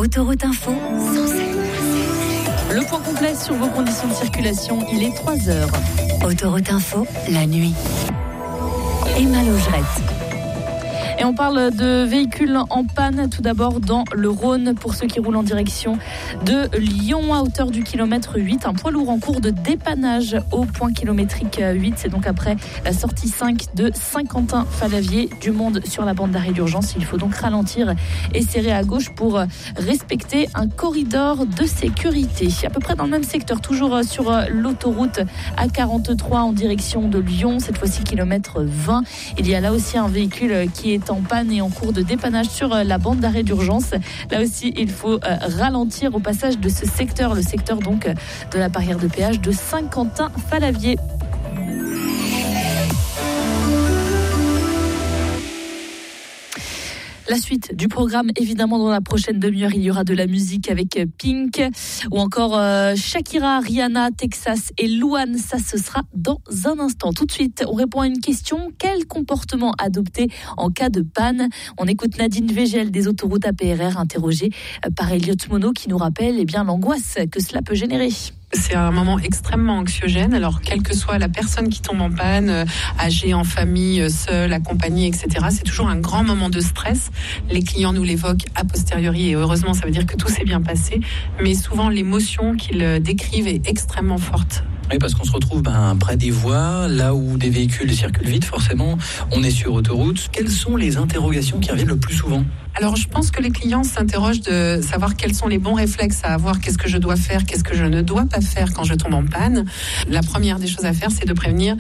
Autoroute Info, Le point complet sur vos conditions de circulation, il est 3h. Autoroute Info, la nuit. Emma Logerette. Et on parle de véhicules en panne, tout d'abord dans le Rhône, pour ceux qui roulent en direction de Lyon à hauteur du kilomètre 8. Un poids lourd en cours de dépannage au point kilométrique 8. C'est donc après la sortie 5 de Saint-Quentin-Falavier. Du monde sur la bande d'arrêt d'urgence. Il faut donc ralentir et serrer à gauche pour respecter un corridor de sécurité. À peu près dans le même secteur, toujours sur l'autoroute A43 en direction de Lyon. Cette fois-ci kilomètre 20. Il y a là aussi un véhicule qui est en panne et en cours de dépannage sur la bande d'arrêt d'urgence. Là aussi, il faut ralentir au passage de ce secteur, le secteur donc de la barrière de péage de Saint-Quentin-Falavier. La suite du programme, évidemment, dans la prochaine demi-heure, il y aura de la musique avec Pink ou encore Shakira, Rihanna, Texas et Louane. Ça, ce sera dans un instant. Tout de suite, on répond à une question. Quel comportement adopter en cas de panne ? On écoute Nadine Végel des autoroutes APRR, interrogée par Elliot Monod, qui nous rappelle l'angoisse que cela peut générer. C'est un moment extrêmement anxiogène. Alors, quelle que soit la personne qui tombe en panne, âgée, en famille, seule, accompagnée, etc., c'est toujours un grand moment de stress. Les clients nous l'évoquent a posteriori et heureusement, ça veut dire que tout s'est bien passé. Mais souvent, l'émotion qu'ils décrivent est extrêmement forte. Oui, parce qu'on se retrouve près des voies, là où des véhicules circulent vite, forcément. On est sur autoroute. Quelles sont les interrogations qui reviennent le plus souvent ? Alors, je pense que les clients s'interrogent de savoir quels sont les bons réflexes à avoir, qu'est-ce que je dois faire, qu'est-ce que je ne dois pas faire quand je tombe en panne. La première des choses à faire, c'est de prévenir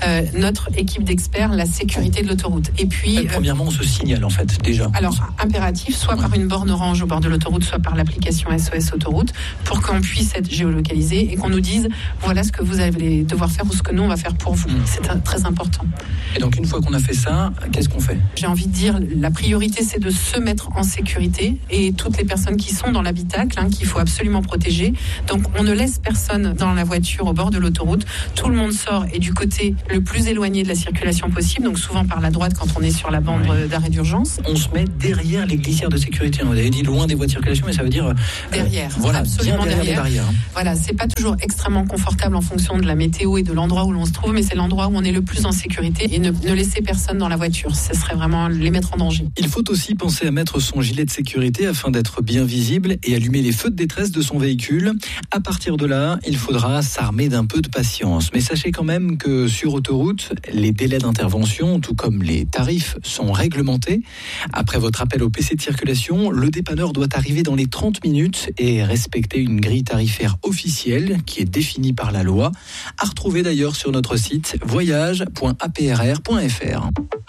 notre équipe d'experts la sécurité de l'autoroute. Et puis, premièrement, on se signale en fait déjà. Alors, impératif, soit par une borne orange au bord de l'autoroute, soit par l'application SOS Autoroute, pour qu'on puisse être géolocalisé et qu'on nous dise voilà ce que vous allez devoir faire ou ce que nous on va faire pour vous. C'est très important. Et donc, une fois qu'on a fait ça, qu'est-ce qu'on fait ? J'ai envie de dire, la priorité, c'est de se mettre en sécurité et toutes les personnes qui sont dans l'habitacle, qu'il faut absolument protéger. Donc, on ne laisse personne dans la voiture au bord de l'autoroute. Tout le monde sort et du côté le plus éloigné de la circulation possible, donc souvent par la droite quand on est sur la bande d'arrêt d'urgence. On se met derrière les glissières de sécurité. On avait dit loin des voies de circulation, mais ça veut dire derrière. Voilà, absolument bien derrière les barrières. Voilà, c'est pas toujours extrêmement confortable en fonction de la météo et de l'endroit où l'on se trouve, mais c'est l'endroit où on est le plus en sécurité et ne laisser personne dans la voiture. Ce serait vraiment les mettre en danger. Il faut aussi penser à mettre son gilet de sécurité afin d'être bien visible et allumer les feux de détresse de son véhicule. À partir de là, il faudra s'armer d'un peu de patience. Mais sachez quand même que sur autoroute, les délais d'intervention, tout comme les tarifs, sont réglementés. Après votre appel au PC de circulation, le dépanneur doit arriver dans les 30 minutes et respecter une grille tarifaire officielle qui est définie par la loi. À retrouver d'ailleurs sur notre site voyage.aprr.fr.